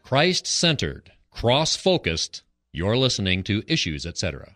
Christ-centered, cross-focused. You're listening to Issues, Etc.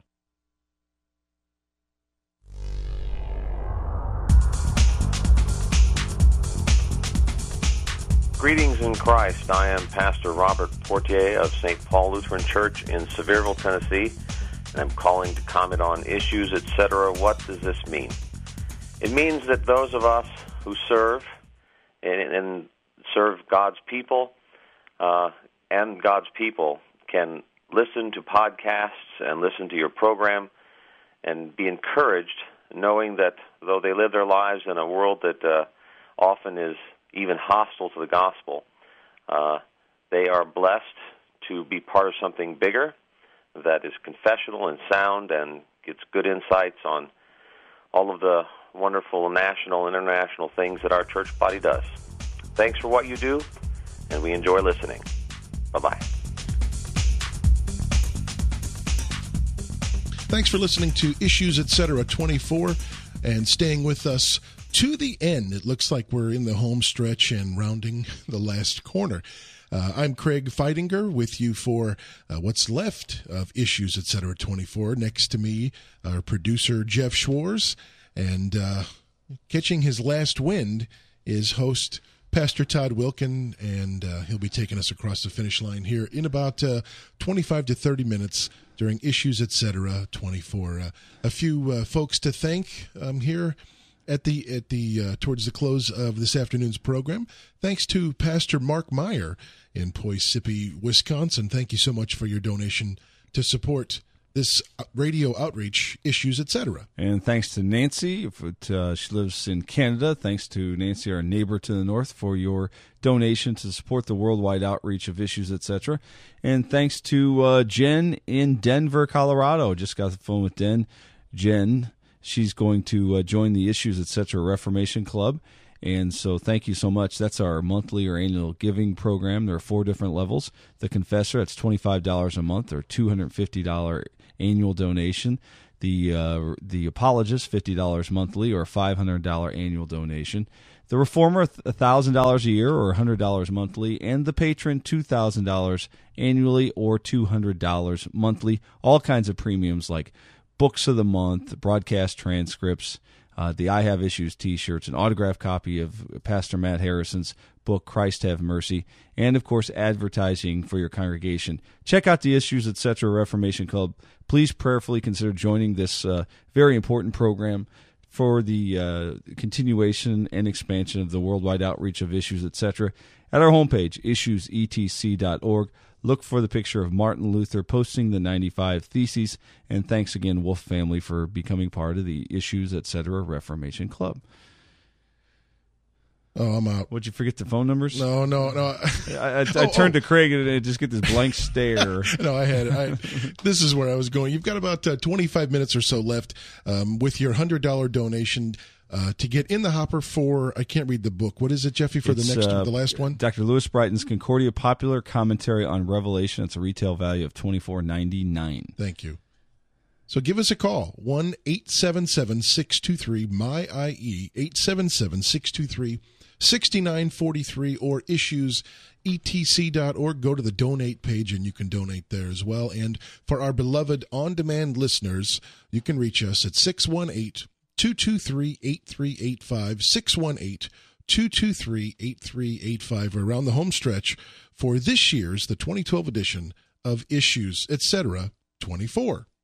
Greetings in Christ. I am Pastor Robert Portier of St. Paul Lutheran Church in Sevierville, Tennessee, and I'm calling to comment on Issues, Etc. What does this mean? It means that those of us who serve and serve God's people and God's people can listen to podcasts and listen to your program and be encouraged, knowing that though they live their lives in a world that often is even hostile to the gospel, they are blessed to be part of something bigger that is confessional and sound and gets good insights on all of the wonderful national and international things that our church body does. Thanks for what you do, and we enjoy listening. Bye-bye. Thanks for listening to Issues, Etc. 24 and staying with us to the end. It looks like we're in the home stretch and rounding the last corner. I'm Craig Feidinger with you for what's left of Issues, Etc. 24. Next to me, our producer, Jeff Schwartz, and catching his last wind is host Pastor Todd Wilkin, and he'll be taking us across the finish line here in about 25 to 30 minutes during Issues, Etc. 24. A few folks to thank here at the towards the close of this afternoon's program. Thanks to Pastor Mark Meyer in Poughkeepsie, Wisconsin. Thank you so much for your donation to support this radio outreach, Issues, Etc. And thanks to Nancy. She lives in Canada. Thanks to Nancy, our neighbor to the north, for your donation to support the worldwide outreach of Issues, Etc. And thanks to Jen in Denver, Colorado. Just got the phone with Jen. She's going to join the Issues, Etc. Reformation Club. And so thank you so much. That's our monthly or annual giving program. There are 4 different levels. The Confessor, that's $25 a month or $250 annual donation. The Apologist, $50 monthly or $500 annual donation. The Reformer, $1,000 a year or $100 monthly. And the Patron, $2,000 annually or $200 monthly. All kinds of premiums like Books of the Month, broadcast transcripts, the I Have Issues T-shirts, an autographed copy of Pastor Matt Harrison's book, Christ Have Mercy, and, of course, advertising for your congregation. Check out the Issues, Etc. Reformation Club. Please prayerfully consider joining this very important program for the continuation and expansion of the worldwide outreach of Issues, Etc. At our homepage, issuesetc.org. Look for the picture of Martin Luther posting the 95 Theses. And thanks again, Wolf family, for becoming part of the Issues, Etc. Reformation Club. Oh, I'm out. Would you forget the phone numbers? No. I turned to Craig and I just get this blank stare. No, I had it. This is where I was going. You've got about 25 minutes or so left with your $100 donation to get in the hopper for, I can't read the book. What is it, Jeffy, for the last one? Dr. Lewis Brighton's Concordia Popular Commentary on Revelation. It's a retail value of $24.99. Thank you. So give us a call, 1-877-623-MY-IE, 877-623-6943, or issuesetc.org. Go to the donate page and you can donate there as well. And for our beloved on-demand listeners, you can reach us at 618-223-8385, 618-223-8385, around the home stretch for this year's, the 2012 edition of Issues, Etc. 24.